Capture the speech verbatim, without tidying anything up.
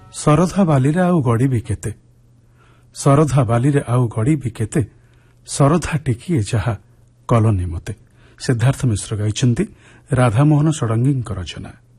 ଶରଧା ବାଲିରେ ଆଉ ଗଡ଼ିବି କେତେ, ଶରଧା ବାଲିରେ ଆଉ ଗଡ଼ିବି କେତେ, ଶରଧା ଟିକିଏ ଯାହା କଲନି ମୋତେ। ସିଦ୍ଧାର୍ଥ ମିଶ୍ର ଗାଇଛନ୍ତି, ରାଧାମୋହନ ଷଡ଼ଙ୍ଗୀଙ୍କ ରଚନା।